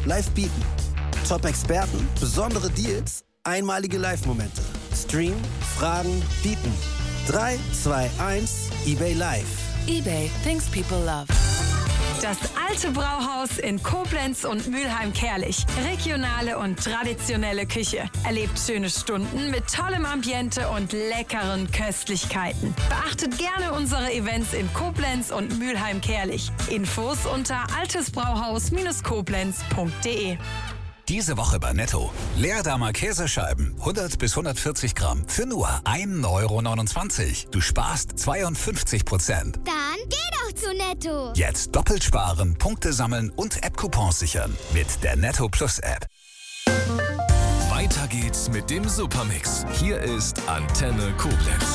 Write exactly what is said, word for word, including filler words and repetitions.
live bieten. Top-Experten, besondere Deals, einmalige Live-Momente. Streamen, fragen, bieten. drei, zwei, eins, eBay Live. eBay, things people love. Das alte Brauhaus in Koblenz und Mülheim-Kärlich. Regionale und traditionelle Küche. Erlebt schöne Stunden mit tollem Ambiente und leckeren Köstlichkeiten. Beachtet gerne unsere Events in Koblenz und Mülheim-Kärlich. Infos unter altesbrauhaus Koblenz punkt de. Diese Woche bei Netto. Leerdamer Käsescheiben, hundert bis hundertvierzig Gramm, für nur ein Euro neunundzwanzig. Du sparst zweiundfünfzig Prozent. Dann geh doch zu Netto. Jetzt doppelt sparen, Punkte sammeln und App-Coupons sichern. Mit der Netto Plus App. Weiter geht's mit dem Supermix. Hier ist Antenne Koblenz.